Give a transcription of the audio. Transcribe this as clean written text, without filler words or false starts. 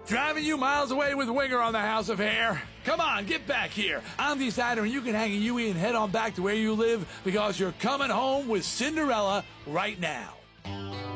Driving you miles away with Winger on the House of Hair. Come on, get back here. I'm the Decider, and you can hang a Yui and head on back to where you live because you're coming home with Cinderella right now.